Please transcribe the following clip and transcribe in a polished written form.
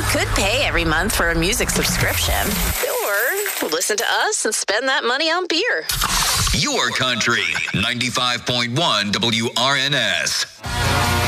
could pay every month for a music subscription. Or listen to us and spend that money on beer. Your country, 95.1 WRNS.